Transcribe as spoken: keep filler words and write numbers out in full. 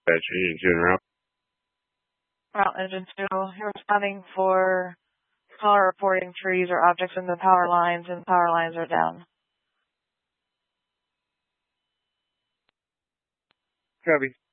Dispatch engine route. Route engine two, you're responding for caller reporting trees or objects in the power lines, and the power lines are down. Copy.